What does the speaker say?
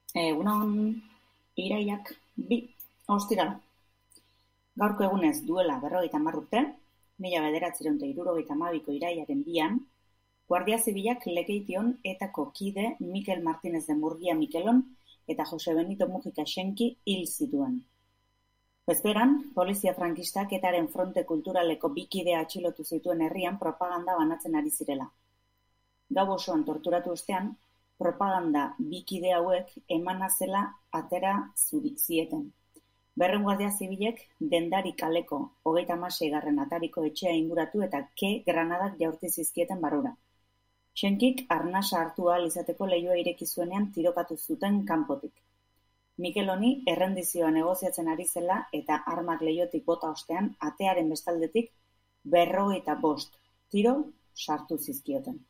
Egunon, iraiak bi, ostiral. Gaurko egunez duela 50 urte, 1972ko iraiaren 2an, Guardia Zibilak Lekeition etako kide Mikel Martínez de Murguia Mikelon eta Jose Benito Mujika Xenki hil zituen. Bezperan, polizia frankistak etaren fronte kulturaleko bi kidea atxilotu zituen herrian propaganda banatzen ari zirela. Gau osoan torturatu ostean, propaganda bi kide hauek emana zela atera zieten. 200 guardia zibilek Dendari kaleko 36. atariko etxea inguratu eta granadak jaurti zizkieten barrura. Xenkik arnasa hartu ahal izateko leihoa ireki zuenean tirokatu zuten kanpotik. Mikel honi errendizioa negoziatzen ari zela eta armak leihotik bota ostean atearen bestaldetik 55 tiro sartu zizkioten.